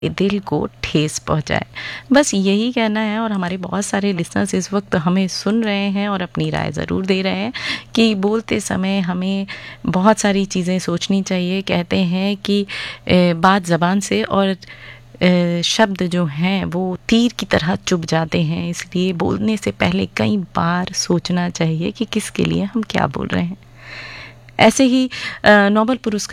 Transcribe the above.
दिल को ठेस पहुंचाए। बस यही कहना है। और हमारे बहुत सारे लिसनर्स इस वक्त हमें सुन रहे हैं और अपनी राय ज़रूर दे रहे हैं कि बोलते समय हमें बहुत सारी चीज़ें सोचनी चाहिए। कहते हैं कि बात ज़बान से और शब्द जो हैं वो तीर की तरह चुभ जाते हैं, इसलिए बोलने से पहले कई बार सोचना चाहिए कि किसके लिए हम क्या बोल रहे हैं। ऐसे ही नोबेल पुरस्कार